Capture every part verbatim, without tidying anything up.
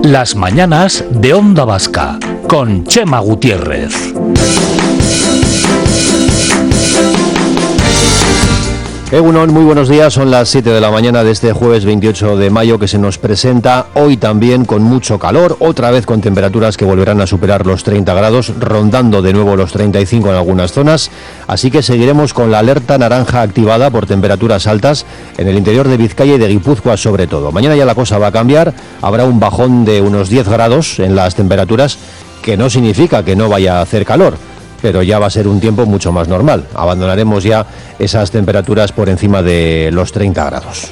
Las mañanas de Onda Vasca, con Chema Gutiérrez. Egunon, muy buenos días, son las siete de la mañana de este jueves veintiocho de mayo que se nos presenta hoy también con mucho calor, otra vez con temperaturas que volverán a superar los treinta grados, rondando de nuevo los treinta y cinco en algunas zonas, así que seguiremos con la alerta naranja activada por temperaturas altas en el interior de Vizcaya y de Guipúzcoa sobre todo. Mañana ya la cosa va a cambiar, habrá un bajón de unos diez grados en las temperaturas, que no significa que no vaya a hacer calor, pero ya va a ser un tiempo mucho más normal. Abandonaremos ya esas temperaturas por encima de los treinta grados.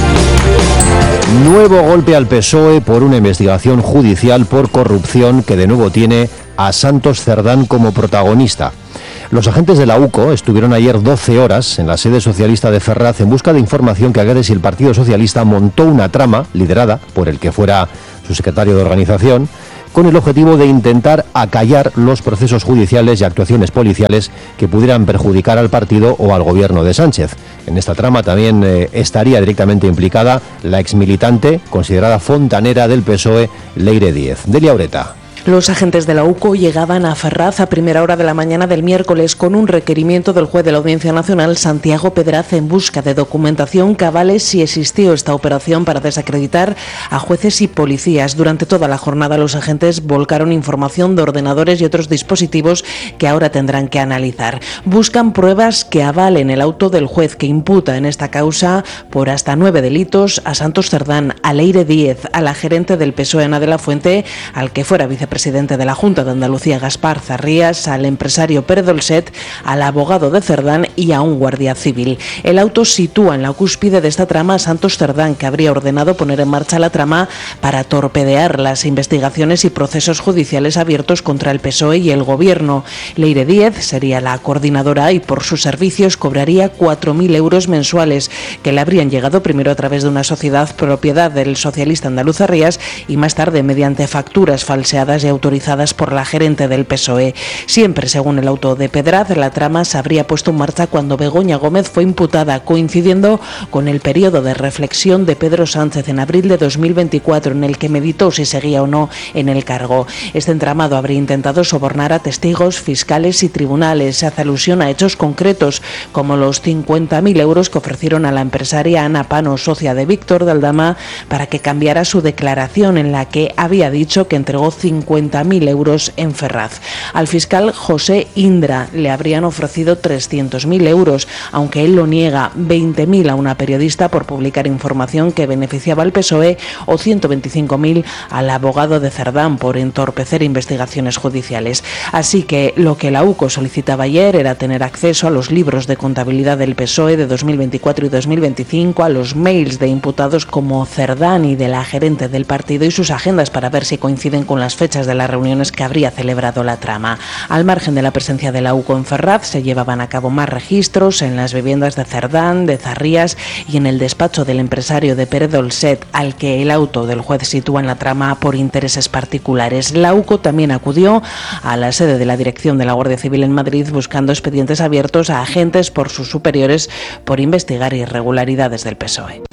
Nuevo golpe al P S O E por una investigación judicial por corrupción que de nuevo tiene a Santos Cerdán como protagonista. Los agentes de la U C O estuvieron ayer doce horas en la sede socialista de Ferraz en busca de información que aclare si el Partido Socialista montó una trama liderada por el que fuera su secretario de organización, con el objetivo de intentar acallar los procesos judiciales y actuaciones policiales que pudieran perjudicar al partido o al gobierno de Sánchez. En esta trama también eh, estaría directamente implicada la exmilitante, considerada fontanera del P S O E, Leire Díez. Delia Ureta. Los agentes de la U C O llegaban a Ferraz a primera hora de la mañana del miércoles con un requerimiento del juez de la Audiencia Nacional, Santiago Pedraz, en busca de documentación que avale si existió esta operación para desacreditar a jueces y policías. Durante toda la jornada los agentes volcaron información de ordenadores y otros dispositivos que ahora tendrán que analizar. Buscan pruebas que avalen el auto del juez que imputa en esta causa por hasta nueve delitos a Santos Cerdán, a Leire Díez, a la gerente del P S O E, Ana de la Fuente, al que fuera vicepresidente presidente de la Junta de Andalucía, Gaspar Zarrías, al empresario Pere Dolcet, al abogado de Cerdán y a un guardia civil. El auto sitúa en la cúspide de esta trama a Santos Cerdán, que habría ordenado poner en marcha la trama para torpedear las investigaciones y procesos judiciales abiertos contra el P S O E y el gobierno. Leire Díez sería la coordinadora y por sus servicios cobraría cuatro mil euros mensuales, que le habrían llegado primero a través de una sociedad propiedad del socialista andaluz Zarrías y más tarde mediante facturas falseadas y autorizadas por la gerente del P S O E. Siempre según el auto de Pedraz, la trama se habría puesto en marcha cuando Begoña Gómez fue imputada, coincidiendo con el periodo de reflexión de Pedro Sánchez en abril de dos mil veinticuatro, en el que meditó si seguía o no en el cargo. Este entramado habría intentado sobornar a testigos, fiscales y tribunales. Se hace alusión a hechos concretos, como los cincuenta mil euros que ofrecieron a la empresaria Ana Pano, socia de Víctor de Aldama, para que cambiara su declaración en la que había dicho que entregó cincuenta mil euros en Ferraz. Al fiscal José Indra le habrían ofrecido trescientos mil euros, aunque él lo niega, veinte mil a una periodista por publicar información que beneficiaba al P S O E o ciento veinticinco mil al abogado de Cerdán por entorpecer investigaciones judiciales. Así que lo que la U C O solicitaba ayer era tener acceso a los libros de contabilidad del P S O E de dos mil veinticuatro y dos mil veinticinco, a los mails de imputados como Cerdán y de la gerente del partido y sus agendas para ver si coinciden con las fechas de las reuniones que habría celebrado la trama. Al margen de la presencia de la U C O en Ferraz, se llevaban a cabo más registros en las viviendas de Cerdán, de Zarrías y en el despacho del empresario de Pere Dolcet, al que el auto del juez sitúa en la trama por intereses particulares. La U C O también acudió a la sede de la Dirección de la Guardia Civil en Madrid buscando expedientes abiertos a agentes por sus superiores por investigar irregularidades del P S O E.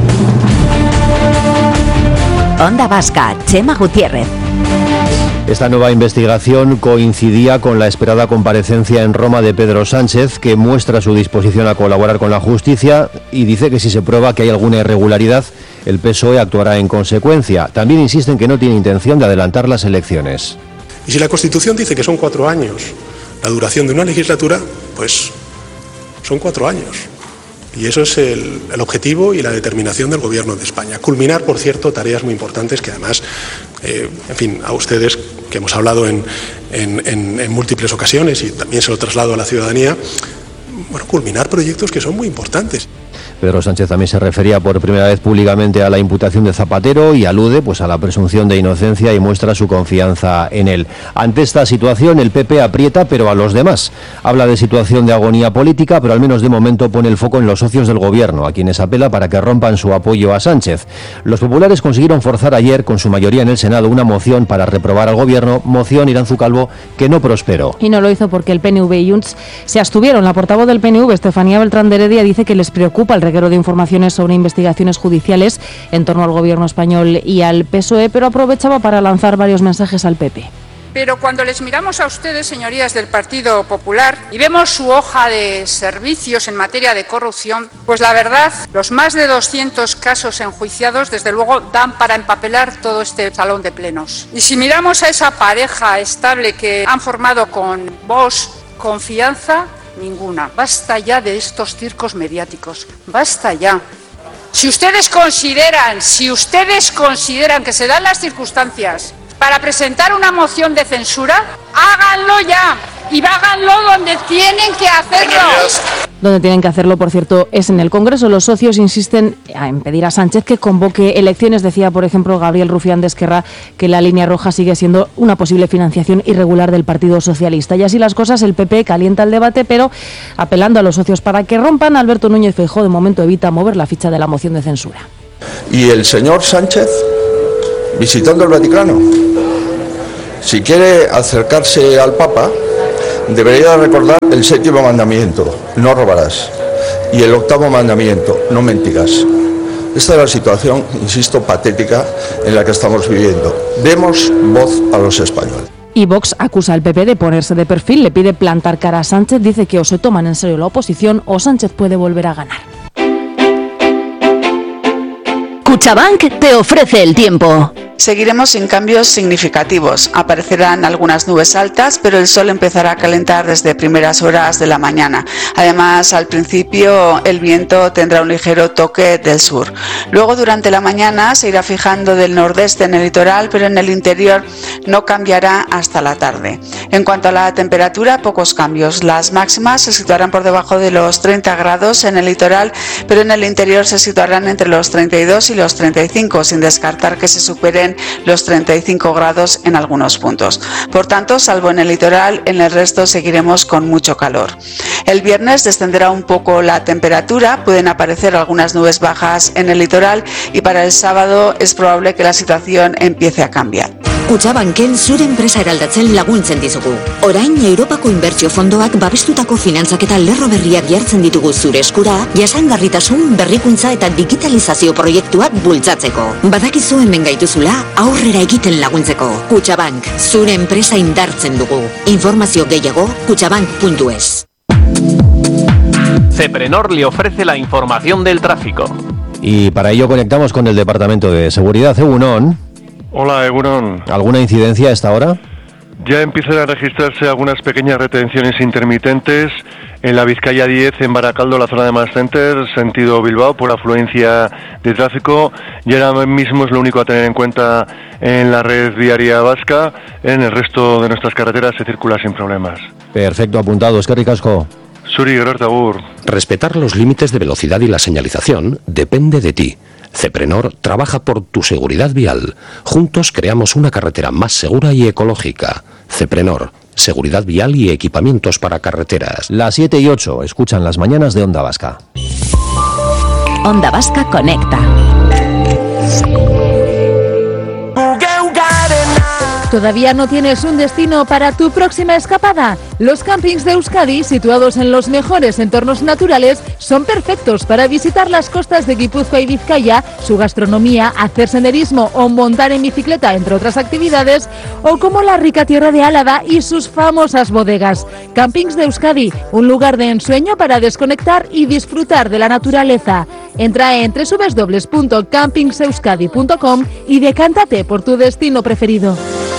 Onda Vasca, Chema Gutiérrez. Esta nueva investigación coincidía con la esperada comparecencia en Roma de Pedro Sánchez, que muestra su disposición a colaborar con la justicia y dice que si se prueba que hay alguna irregularidad, el P S O E actuará en consecuencia. También insiste en que no tiene intención de adelantar las elecciones. Y si la Constitución dice que son cuatro años la duración de una legislatura, pues son cuatro años. Y eso es el, el objetivo y la determinación del Gobierno de España. Culminar, por cierto, tareas muy importantes que además, eh, en fin, a ustedes, que hemos hablado en, en, en, en múltiples ocasiones y también se lo traslado a la ciudadanía, bueno, culminar proyectos que son muy importantes. Pedro Sánchez también se refería por primera vez públicamente a la imputación de Zapatero y alude pues a la presunción de inocencia y muestra su confianza en él. Ante esta situación, el P P aprieta, pero a los demás. Habla de situación de agonía política, pero al menos de momento pone el foco en los socios del gobierno, a quienes apela para que rompan su apoyo a Sánchez. Los populares consiguieron forzar ayer, con su mayoría en el Senado, una moción para reprobar al gobierno, moción Iranzu Calvo, que no prosperó. Y no lo hizo porque el P N V y Junts se abstuvieron. La portavoz del P N V, Estefanía Beltrán de Heredia, dice que les preocupa el regreso reguero de informaciones sobre investigaciones judiciales en torno al gobierno español y al P S O E, pero aprovechaba para lanzar varios mensajes al P P. Pero cuando les miramos a ustedes, señorías del Partido Popular, y vemos su hoja de servicios en materia de corrupción, pues la verdad, los más de doscientos casos enjuiciados, desde luego, dan para empapelar todo este salón de plenos. Y si miramos a esa pareja estable que han formado con Vox, confianza ninguna. Basta ya de estos circos mediáticos. Basta ya. Si ustedes consideran, si ustedes consideran que se dan las circunstancias para presentar una moción de censura, háganlo ya y háganlo donde tienen que hacerlo. Donde tienen que hacerlo, por cierto, es en el Congreso. Los socios insisten en pedir a Sánchez que convoque elecciones. Decía, por ejemplo, Gabriel Rufián de Esquerra que la línea roja sigue siendo una posible financiación irregular del Partido Socialista. Y así las cosas, el P P calienta el debate, pero apelando a los socios para que rompan, Alberto Núñez Feijóo de momento evita mover la ficha de la moción de censura. Y el señor Sánchez, visitando el Vaticano, si quiere acercarse al Papa, debería recordar el séptimo mandamiento, no robarás, y el octavo mandamiento, no mentirás. Esta es la situación, insisto, patética en la que estamos viviendo. Demos voz a los españoles. Y Vox acusa al P P de ponerse de perfil, le pide plantar cara a Sánchez, dice que o se toman en serio la oposición o Sánchez puede volver a ganar. Cuchabank te ofrece el tiempo. Seguiremos sin cambios significativos. Aparecerán algunas nubes altas, pero el sol empezará a calentar desde primeras horas de la mañana. Además, al principio el viento tendrá un ligero toque del sur. Luego, durante la mañana, se irá fijando del nordeste en el litoral, pero en el interior no cambiará hasta la tarde. En cuanto a la temperatura, pocos cambios. Las máximas se situarán por debajo de los treinta grados en el litoral, pero en el interior se situarán entre los treinta y dos y los treinta y cinco, sin descartar que se superen los treinta y cinco grados en algunos puntos. Por tanto, salvo en el litoral, en el resto seguiremos con mucho calor. El viernes descenderá un poco la temperatura, pueden aparecer algunas nubes bajas en el litoral y para el sábado es probable que la situación empiece a cambiar. Kutxabanken zure enpresa eraldatzen laguntzen dizugu. Orain Europako inbertsio fondoak babestutako finantzaketa lerro berriak jartzen ditugu zure eskura, jasangarritasun, berrikuntza eta digitalizazio proiektuak bultzatzeko. Badakizu hemen gaituzula, aurrera egiten laguntzeko. Kutxabank, zure enpresa indartzen dugu. Informazio gehiago, kutxabank puntu es. Ceprenor le ofrece la información del tráfico. Y para ello conectamos con el Departamento de Seguridad. Egunon. Hola, Egunon. ¿Alguna incidencia a esta hora? Ya empiezan a registrarse algunas pequeñas retenciones intermitentes en la Vizcaya diez, en Baracaldo, la zona de Mass Center, sentido Bilbao, por afluencia de tráfico. Y ahora mismo es lo único a tener en cuenta en la red viaria vasca. En el resto de nuestras carreteras se circula sin problemas. Perfecto, apuntado. Eskerrik asko. Suri, gerarte agur. Respetar los límites de velocidad y la señalización depende de ti. Ceprenor trabaja por tu seguridad vial. Juntos creamos una carretera más segura y ecológica. Ceprenor, seguridad vial y equipamientos para carreteras. Las siete y ocho, escuchan las mañanas de Onda Vasca. Onda Vasca conecta. ¿Todavía no tienes un destino para tu próxima escapada? Los campings de Euskadi, situados en los mejores entornos naturales, son perfectos para visitar las costas de Guipúzcoa y Vizcaya, su gastronomía, hacer senderismo o montar en bicicleta, entre otras actividades, o como la rica tierra de Álava y sus famosas bodegas. Campings de Euskadi, un lugar de ensueño para desconectar y disfrutar de la naturaleza. Entra en doble u doble u doble u punto campings euskadi punto com y decántate por tu destino preferido.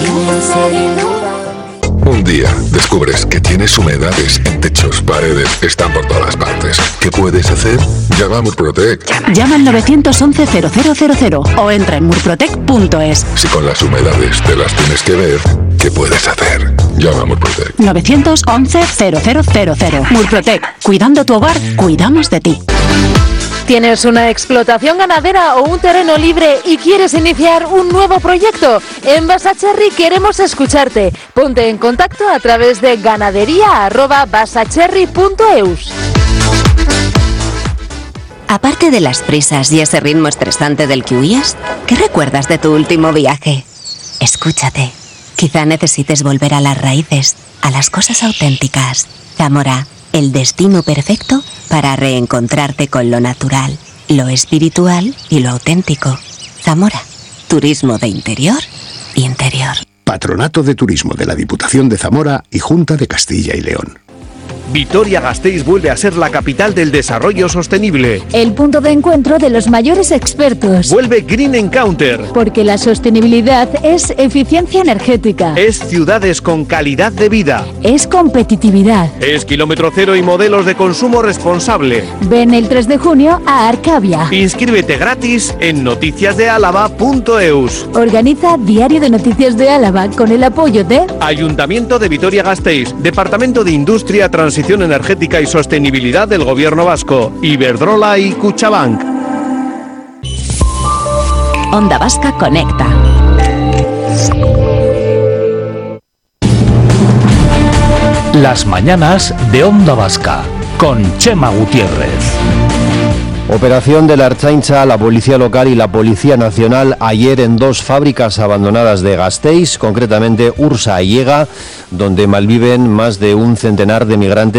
Un día descubres que tienes humedades en techos, paredes, están por todas partes. ¿Qué puedes hacer? Llama a Murprotec. Llama al nueve once cero cero cero cero o entra en murprotec punto es. Si con las humedades te las tienes que ver, ¿qué puedes hacer? Llama a Murprotec. nueve once cero cero cero cero. Murprotec. Cuidando tu hogar, cuidamos de ti. ¿Tienes una explotación ganadera o un terreno libre y quieres iniciar un nuevo proyecto? En Basacherry queremos escucharte. Ponte en contacto a través de ganadería arroba basacherry punto eus. Aparte de las prisas y ese ritmo estresante del que huías, ¿qué recuerdas de tu último viaje? Escúchate. Quizá necesites volver a las raíces, a las cosas auténticas. Zamora, el destino perfecto para reencontrarte con lo natural, lo espiritual y lo auténtico. Zamora, turismo de interior y interior. Patronato de Turismo de la Diputación de Zamora y Junta de Castilla y León. Vitoria-Gasteiz vuelve a ser la capital del desarrollo sostenible. El punto de encuentro de los mayores expertos. Vuelve Green Encounter. Porque la sostenibilidad es eficiencia energética. Es ciudades con calidad de vida. Es competitividad. Es kilómetro cero y modelos de consumo responsable. Ven el tres de junio a Arcavia. Inscríbete gratis en noticias de álava punto eus. Organiza Diario de Noticias de Álava con el apoyo de Ayuntamiento de Vitoria-Gasteiz, Departamento de Industria, Transición Energética y Sostenibilidad del Gobierno Vasco, Iberdrola y Cuchabank. Onda Vasca Conecta. Las mañanas de Onda Vasca con Chema Gutiérrez. Operación de la Ertzaintza, la Policía Local y la Policía Nacional ayer en dos fábricas abandonadas de Gasteiz, concretamente Ursa y Ega, donde malviven más de un centenar de migrantes